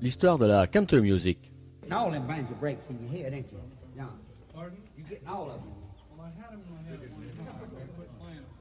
l'histoire de la country music. All them banjo breaks in your head, ain't you, John? Pardon? You getting all of them. Well, I had him in my head at one time. I quit playing